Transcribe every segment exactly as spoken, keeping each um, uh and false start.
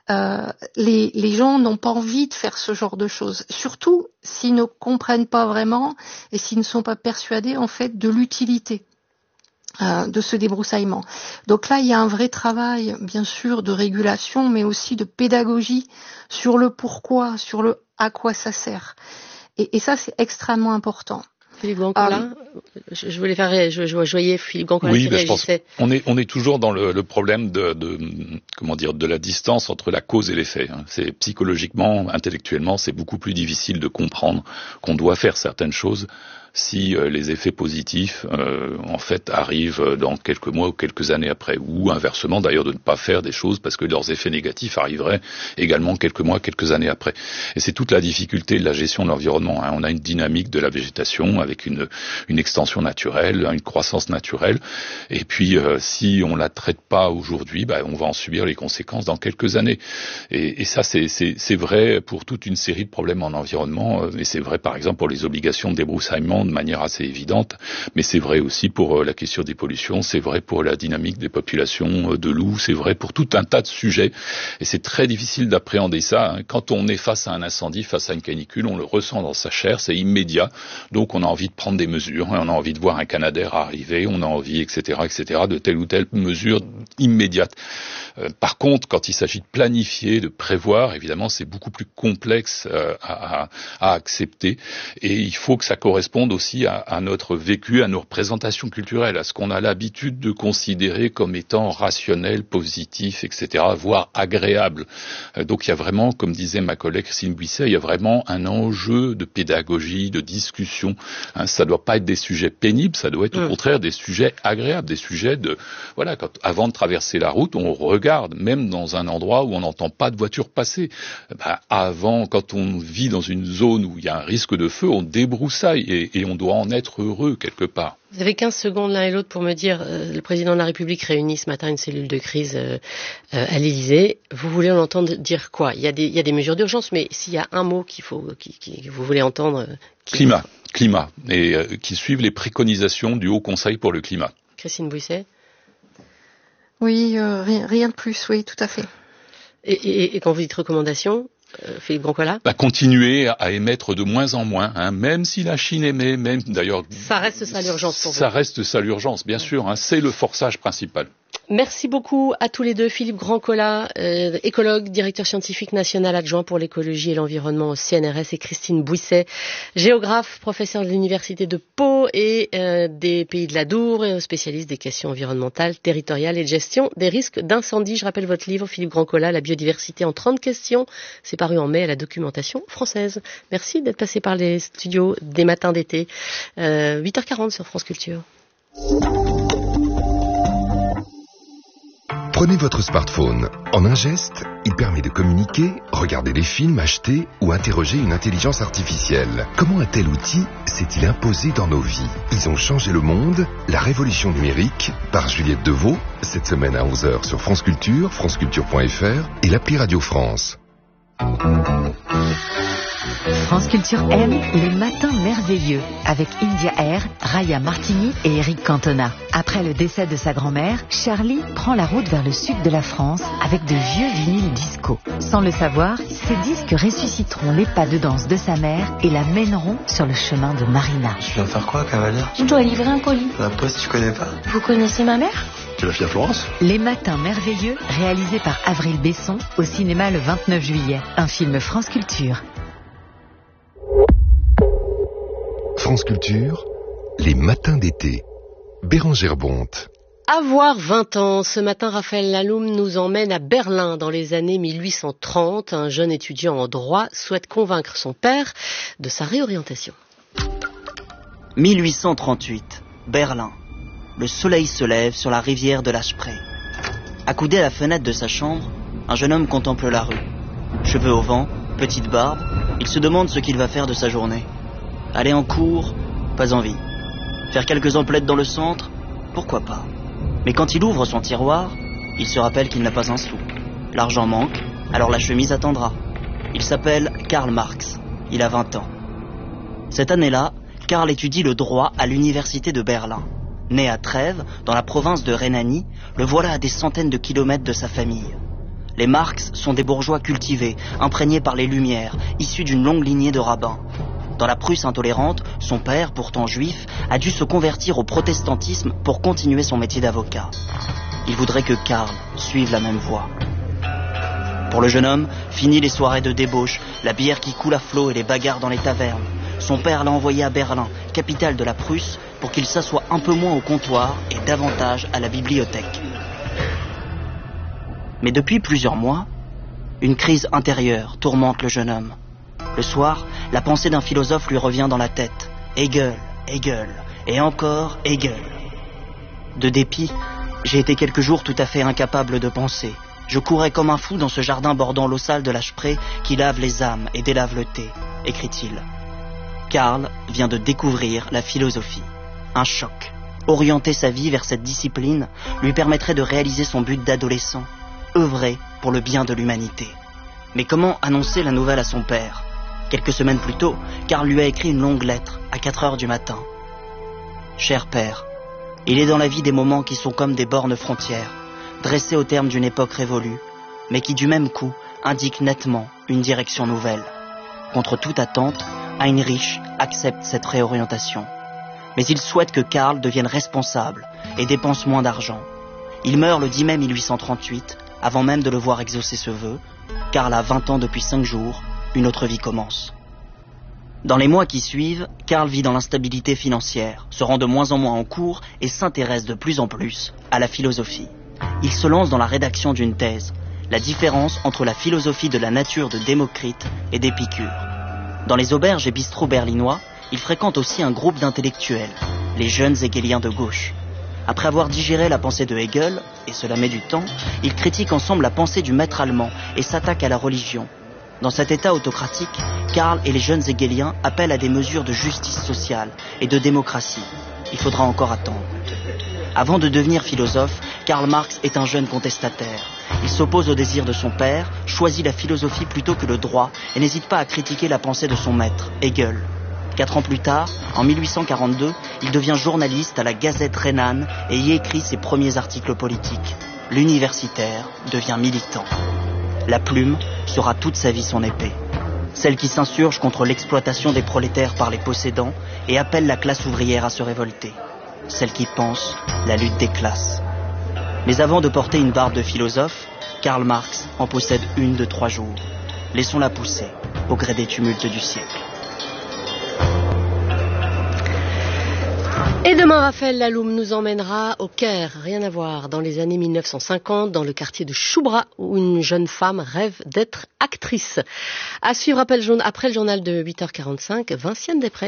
euh, les, les gens n'ont pas envie de faire ce genre de choses, surtout s'ils ne comprennent pas vraiment et s'ils ne sont pas persuadés en fait de l'utilité euh, de ce débroussaillement. Donc là, il y a un vrai travail, bien sûr, de régulation, mais aussi de pédagogie sur le pourquoi, sur le à quoi ça sert. Et, et ça, c'est extrêmement important. Philippe Grandcola, um, je, je voulais faire, je, je voyais Philippe Grandcola oui, qui réagissait. Je pense on est, on est toujours dans le, le problème de, de, comment dire, de la distance entre la cause et l'effet. C'est psychologiquement, intellectuellement, c'est beaucoup plus difficile de comprendre qu'on doit faire certaines choses si euh, les effets positifs, euh, en fait, arrivent dans quelques mois ou quelques années après, ou inversement, d'ailleurs, de ne pas faire des choses parce que leurs effets négatifs arriveraient également quelques mois, quelques années après. Et c'est toute la difficulté de la gestion de l'environnement. Hein. On a une dynamique de la végétation avec une, une extension naturelle, une croissance naturelle, et puis euh, si on la traite pas aujourd'hui, bah, on va en subir les conséquences dans quelques années. Et, et ça, c'est, c'est, c'est vrai pour toute une série de problèmes en environnement, et c'est vrai, par exemple, pour les obligations de débroussaillement de manière assez évidente, mais c'est vrai aussi pour la question des pollutions, c'est vrai pour la dynamique des populations de loups, c'est vrai pour tout un tas de sujets, et c'est très difficile d'appréhender ça. Quand on est face à un incendie, face à une canicule, on le ressent dans sa chair, c'est immédiat, donc on a envie de prendre des mesures, on a envie de voir un Canadair arriver, on a envie, et cetera, et cetera, de telle ou telle mesure immédiate. Euh, par contre, quand il s'agit de planifier, de prévoir, évidemment, c'est beaucoup plus complexe euh, à, à, à accepter, et il faut que ça corresponde aussi à, à notre vécu, à nos représentations culturelles, à ce qu'on a l'habitude de considérer comme étant rationnel, positif, et cetera, voire agréable. Euh, donc il y a vraiment, comme disait ma collègue Christine Buisset, il y a vraiment un enjeu de pédagogie, de discussion. Hein, ça ne doit pas être des sujets pénibles, ça doit être au contraire des sujets agréables, des sujets de, voilà, quand, avant de traverser la route, on regarde, même dans un endroit où on n'entend pas de voiture passer. Ben, avant, quand on vit dans une zone où il y a un risque de feu, on débroussaille et, et on doit en être heureux quelque part. Vous avez quinze secondes l'un et l'autre pour me dire, euh, le président de la République réunit ce matin une cellule de crise euh, euh, à l'Élysée. Vous voulez l'entendre dire quoi ? Il y a des, il y a des mesures d'urgence, mais s'il y a un mot qu'il faut, qui, qui, que vous voulez entendre... Euh, qui... Climat, climat, et euh, qui suivent les préconisations du Haut Conseil pour le climat. Christine Buisset ? Oui, euh, rien, rien de plus, oui, tout à fait. Et, et, et quand vous dites recommandations, euh, Philippe Grandcola ? Bah, continuer à émettre de moins en moins, hein, même si la Chine émet, même d'ailleurs... Ça reste ça l'urgence pour vous ? Ça reste ça l'urgence, bien sûr, hein, c'est le forçage principal. Merci beaucoup à tous les deux. Philippe Grandcola, euh, écologue, directeur scientifique national adjoint pour l'écologie et l'environnement au C N R S, et Christine Buisset, géographe, professeur de l'université de Pau et euh, des Pays de l'Adour, et spécialiste des questions environnementales, territoriales et de gestion des risques d'incendie. Je rappelle votre livre, Philippe Grandcola, La biodiversité en trente questions. C'est paru en mai à la Documentation française. Merci d'être passé par les studios des matins d'été. Euh, huit heures quarante sur France Culture. Prenez votre smartphone. En un geste, il permet de communiquer, regarder des films, acheter ou interroger une intelligence artificielle. Comment un tel outil s'est-il imposé dans nos vies ? Ils ont changé le monde, la révolution numérique, par Juliette Deveau, cette semaine à onze heures sur France Culture, franceculture point f r et l'appli Radio France. France Culture aime les matins merveilleux avec India Air, Raya Martini et Eric Cantona. Après le décès de sa grand-mère, Charlie prend la route vers le sud de la France avec de vieux vinyles disco. Sans le savoir, ces disques ressusciteront les pas de danse de sa mère et la mèneront sur le chemin de Marina. Tu viens faire quoi, cavalière ? Je dois livrer un colis. La poste, tu connais pas ? Vous connaissez ma mère ? Tu la fille à Florence ? Les matins merveilleux, réalisé par Avril Besson au cinéma le vingt-neuf juillet. Un film France Culture. France Culture, les matins d'été. Bérangère Bonte. Avoir vingt ans, ce matin, Raphaël Laloum nous emmène à Berlin dans les années mille huit cent trente. Un jeune étudiant en droit souhaite convaincre son père de sa réorientation. mille huit cent trente-huit, Berlin. Le soleil se lève sur la rivière de la Spree. Accoudé à la fenêtre de sa chambre, un jeune homme contemple la rue. Cheveux au vent, petite barbe, il se demande ce qu'il va faire de sa journée. Aller en cours, pas envie. Faire quelques emplettes dans le centre, pourquoi pas. Mais quand il ouvre son tiroir, il se rappelle qu'il n'a pas un sou. L'argent manque, alors la chemise attendra. Il s'appelle Karl Marx, il a vingt ans. Cette année-là, Karl étudie le droit à l'université de Berlin. Né à Trèves, dans la province de Rhénanie, le voilà à des centaines de kilomètres de sa famille. Les Marx sont des bourgeois cultivés, imprégnés par les Lumières, issus d'une longue lignée de rabbins. Dans la Prusse intolérante, son père, pourtant juif, a dû se convertir au protestantisme pour continuer son métier d'avocat. Il voudrait que Karl suive la même voie. Pour le jeune homme, fini les soirées de débauche, la bière qui coule à flot et les bagarres dans les tavernes. Son père l'a envoyé à Berlin, capitale de la Prusse, pour qu'il s'assoie un peu moins au comptoir et davantage à la bibliothèque. Mais depuis plusieurs mois, une crise intérieure tourmente le jeune homme. Le soir, la pensée d'un philosophe lui revient dans la tête. Hegel, Hegel, et encore Hegel. De dépit, j'ai été quelques jours tout à fait incapable de penser. Je courais comme un fou dans ce jardin bordant l'eau sale de la Spree qui lave les âmes et délave le thé, écrit-il. Karl vient de découvrir la philosophie. Un choc. Orienter sa vie vers cette discipline lui permettrait de réaliser son but d'adolescent, œuvrer pour le bien de l'humanité. Mais comment annoncer la nouvelle à son père ? Quelques semaines plus tôt, Karl lui a écrit une longue lettre à quatre heures du matin. « Cher père, il est dans la vie des moments qui sont comme des bornes frontières, dressées au terme d'une époque révolue, mais qui du même coup indiquent nettement une direction nouvelle. Contre toute attente, Heinrich accepte cette réorientation. Mais il souhaite que Karl devienne responsable et dépense moins d'argent. Il meurt le dix mai mille huit cent trente-huit, avant même de le voir exaucer ce vœu. Karl a vingt ans depuis cinq jours, une autre vie commence. Dans les mois qui suivent, Karl vit dans l'instabilité financière, se rend de moins en moins en cours et s'intéresse de plus en plus à la philosophie. Il se lance dans la rédaction d'une thèse, la différence entre la philosophie de la nature de Démocrite et d'Épicure. Dans les auberges et bistrots berlinois, il fréquente aussi un groupe d'intellectuels, les jeunes hegeliens de gauche. Après avoir digéré la pensée de Hegel, et cela met du temps, ils critiquent ensemble la pensée du maître allemand et s'attaquent à la religion. Dans cet état autocratique, Karl et les jeunes hegeliens appellent à des mesures de justice sociale et de démocratie. Il faudra encore attendre. Avant de devenir philosophe, Karl Marx est un jeune contestataire. Il s'oppose au désir de son père, choisit la philosophie plutôt que le droit et n'hésite pas à critiquer la pensée de son maître, Hegel. Quatre ans plus tard, en mille huit cent quarante-deux, il devient journaliste à la Gazette rhénane et y écrit ses premiers articles politiques. L'universitaire devient militant. La plume sera toute sa vie son épée. Celle qui s'insurge contre l'exploitation des prolétaires par les possédants et appelle la classe ouvrière à se révolter. Celle qui pense la lutte des classes. Mais avant de porter une barbe de philosophe, Karl Marx en possède une de trois jours. Laissons-la pousser au gré des tumultes du siècle. Et demain, Raphaël Laloum nous emmènera au Caire, rien à voir, dans les années mille neuf cent cinquante, dans le quartier de Choubra, où une jeune femme rêve d'être actrice. À suivre après le journal de huit heures quarante-cinq, Vinciane Després.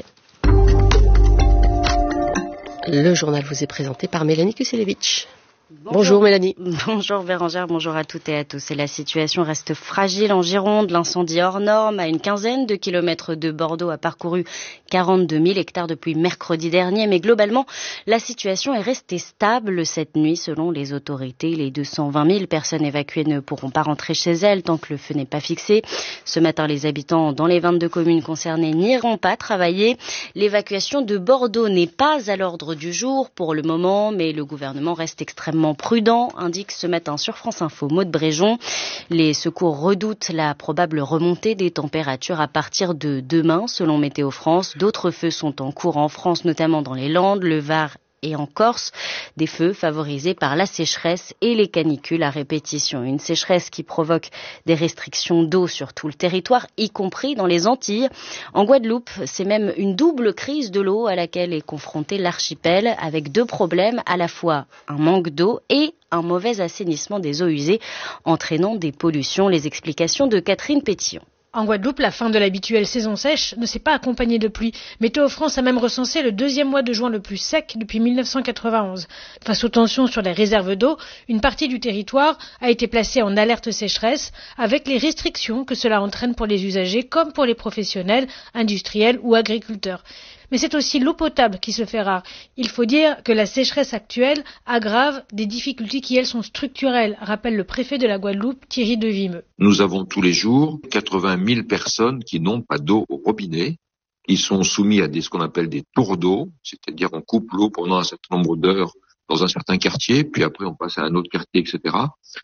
Le journal vous est présenté par Mélanie Kuselevitch. Bonjour. Bonjour Mélanie. Bonjour Bérangère, bonjour à toutes et à tous. Et la situation reste fragile en Gironde. L'incendie hors norme à une quinzaine de kilomètres de Bordeaux a parcouru quarante-deux mille hectares depuis mercredi dernier. Mais globalement, la situation est restée stable cette nuit. Selon les autorités, les deux cent vingt mille personnes évacuées ne pourront pas rentrer chez elles tant que le feu n'est pas fixé. Ce matin, les habitants dans les vingt-deux communes concernées n'iront pas travailler. L'évacuation de Bordeaux n'est pas à l'ordre du jour pour le moment, mais le gouvernement reste extrêmement prudent, indique ce matin sur France Info Maud Bréjon. Les secours redoutent la probable remontée des températures à partir de demain, selon Météo France. D'autres feux sont en cours en France, notamment dans les Landes, le Var et en Corse, des feux favorisés par la sécheresse et les canicules à répétition. Une sécheresse qui provoque des restrictions d'eau sur tout le territoire, y compris dans les Antilles. En Guadeloupe, c'est même une double crise de l'eau à laquelle est confronté l'archipel, avec deux problèmes, à la fois un manque d'eau et un mauvais assainissement des eaux usées, entraînant des pollutions. Les explications de Catherine Pétillon. En Guadeloupe, la fin de l'habituelle saison sèche ne s'est pas accompagnée de pluie. Météo France a même recensé le deuxième mois de juin le plus sec depuis mille neuf cent quatre-vingt-onze. Face aux tensions sur les réserves d'eau, une partie du territoire a été placée en alerte sécheresse, avec les restrictions que cela entraîne pour les usagers comme pour les professionnels, industriels ou agriculteurs. Mais c'est aussi l'eau potable qui se fait rare. Il faut dire que la sécheresse actuelle aggrave des difficultés qui, elles, sont structurelles, rappelle le préfet de la Guadeloupe, Thierry Devimeux. Nous avons tous les jours quatre-vingt mille personnes qui n'ont pas d'eau au robinet. Ils sont soumis à des, ce qu'on appelle des tours d'eau, c'est-à-dire on coupe l'eau pendant un certain nombre d'heures dans un certain quartier, puis après on passe à un autre quartier, et cetera.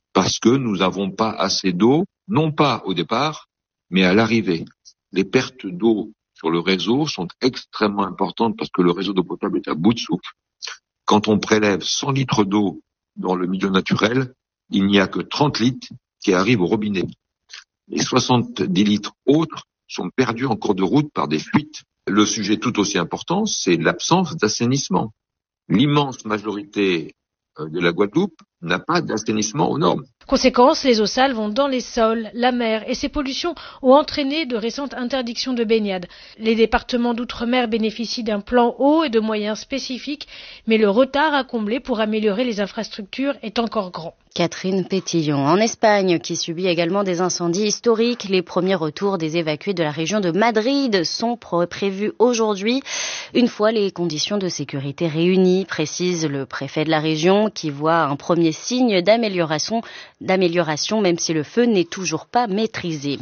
parce que nous n'avons pas assez d'eau, non pas au départ, mais à l'arrivée. Les pertes d'eau sur le réseau sont extrêmement importantes parce que le réseau d'eau potable est à bout de souffle. Quand on prélève cent litres d'eau dans le milieu naturel, il n'y a que trente litres qui arrivent au robinet. Les soixante-dix litres autres sont perdus en cours de route par des fuites. Le sujet tout aussi important, c'est l'absence d'assainissement. L'immense majorité de la Guadeloupe n'a pas d'assainissement aux normes. Conséquence, les eaux sales vont dans les sols, la mer, et ces pollutions ont entraîné de récentes interdictions de baignade. Les départements d'outre-mer bénéficient d'un plan eau et de moyens spécifiques, mais le retard à combler pour améliorer les infrastructures est encore grand. Catherine Pétillon. En Espagne, qui subit également des incendies historiques, les premiers retours des évacués de la région de Madrid sont prévus aujourd'hui, une fois les conditions de sécurité réunies, précise le préfet de la région, qui voit un premier signe d'amélioration, d'amélioration, même si le feu n'est toujours pas maîtrisé.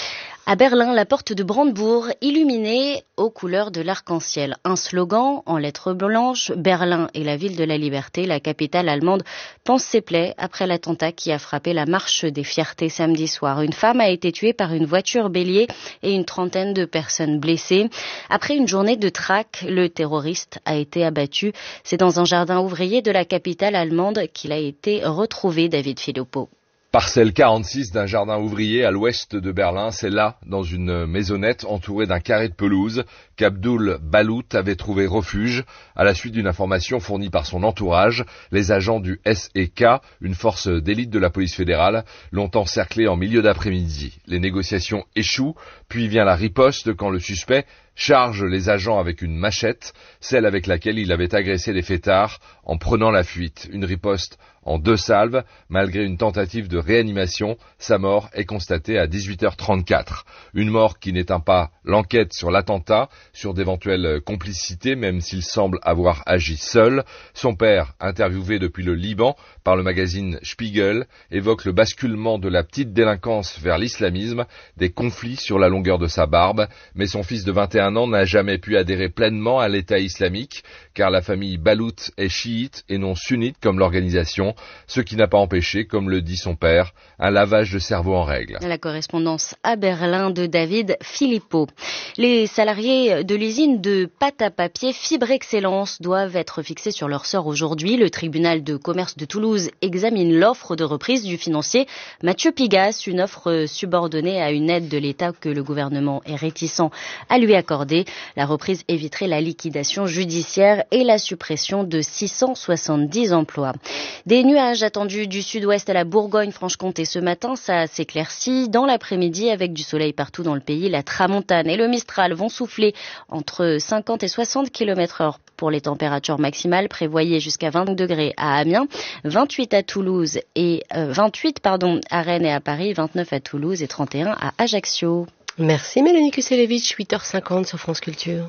À Berlin, la porte de Brandebourg, illuminée aux couleurs de l'arc-en-ciel. Un slogan en lettres blanches, Berlin est la ville de la liberté. La capitale allemande pense ses plaies après l'attentat qui a frappé la marche des fiertés samedi soir. Une femme a été tuée par une voiture bélier et une trentaine de personnes blessées. Après une journée de traque, le terroriste a été abattu. C'est dans un jardin ouvrier de la capitale allemande qu'il a été retrouvé, David Philippot. Parcelle quarante-six d'un jardin ouvrier à l'ouest de Berlin, c'est là, dans une maisonnette entourée d'un carré de pelouse, qu'Abdul Balout avait trouvé refuge. À la suite d'une information fournie par son entourage, les agents du S E K, une force d'élite de la police fédérale, l'ont encerclé en milieu d'après-midi. Les négociations échouent, puis vient la riposte quand le suspect charge les agents avec une machette, celle avec laquelle il avait agressé les fêtards en prenant la fuite. Une riposte en deux salves, malgré une tentative de réanimation, sa mort est constatée à dix-huit heures trente-quatre. Une mort qui n'éteint pas l'enquête sur l'attentat, sur d'éventuelles complicités, même s'il semble avoir agi seul. Son père, interviewé depuis le Liban par le magazine Spiegel, évoque le basculement de la petite délinquance vers l'islamisme, des conflits sur la longueur de sa barbe, mais son fils de vingt et un ans n'a jamais pu adhérer pleinement à l'État islamique, car la famille Balout est chiite et non sunnite comme l'organisation, ce qui n'a pas empêché, comme le dit son père, un lavage de cerveau en règle. La correspondance à Berlin de David Philippot. Les salariés de l'usine de pâte à papier Fibre Excellence doivent être fixés sur leur sort aujourd'hui. Le tribunal de commerce de Toulouse examine l'offre de reprise du financier Mathieu Pigasse, une offre subordonnée à une aide de l'État que le gouvernement est réticent à lui accorder. La reprise éviterait la liquidation judiciaire et la suppression de six cent soixante-dix emplois. Des nuages attendus du sud-ouest à la Bourgogne-Franche-Comté ce matin, ça s'éclaircit dans l'après-midi avec du soleil partout dans le pays. La tramontane et le mistral vont souffler entre cinquante et soixante kilomètres heure pour les températures maximales. Prévoyez jusqu'à vingt degrés à Amiens, vingt-huit à Toulouse et euh, vingt-huit pardon à Rennes et à Paris, vingt-neuf à Toulouse et trente et un à Ajaccio. Merci Mélanie Kuselevich, huit heures cinquante sur France Culture.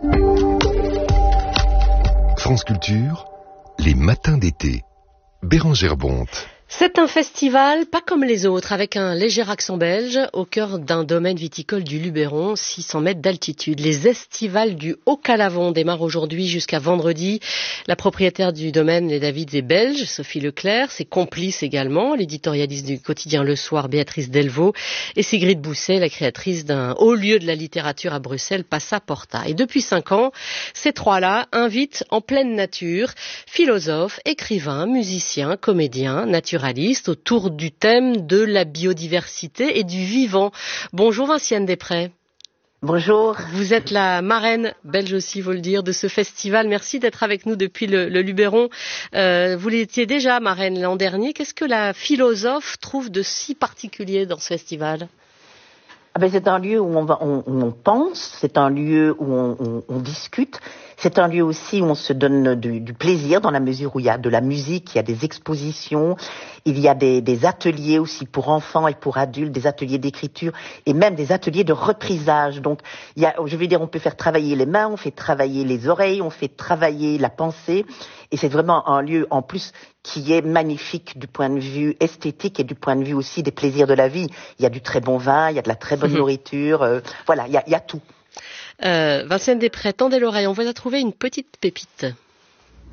France Culture, les matins d'été. Bérangère Bonte. C'est un festival pas comme les autres, avec un léger accent belge, au cœur d'un domaine viticole du Luberon, six cents mètres d'altitude. Les estivales du Haut-Calavon démarrent aujourd'hui jusqu'à vendredi. La propriétaire du domaine, les Davids, est belge, Sophie Leclerc, ses complices également, l'éditorialiste du quotidien Le Soir, Béatrice Delvaux, et Sigrid Bousset, la créatrice d'un haut lieu de la littérature à Bruxelles, Passaporta. Et depuis cinq ans, ces trois-là invitent en pleine nature philosophes, écrivains, musiciens, comédiens, naturalistes, autour du thème de la biodiversité et du vivant. Bonjour Vinciane Després. Bonjour. Vous êtes la marraine, belge aussi, il faut le dire, de ce festival. Merci d'être avec nous depuis le, le Luberon. Euh, vous l'étiez déjà marraine l'an dernier. Qu'est-ce que la philosophe trouve de si particulier dans ce festival ? Ah ben c'est un lieu où on, va, on, où on pense, c'est un lieu où on, on, on discute, c'est un lieu aussi où on se donne du, du plaisir dans la mesure où il y a de la musique, il y a des expositions, il y a des, des ateliers aussi pour enfants et pour adultes, des ateliers d'écriture et même des ateliers de reprisage. Donc il y a, je veux dire, on peut faire travailler les mains, on fait travailler les oreilles, on fait travailler la pensée et c'est vraiment un lieu en plus qui est magnifique du point de vue esthétique et du point de vue aussi des plaisirs de la vie. Il y a du très bon vin, il y a de la très bonne nourriture, euh, voilà, il y a, il y a tout. Euh, Vinciane Després, tendez l'oreille, on va trouver une petite pépite.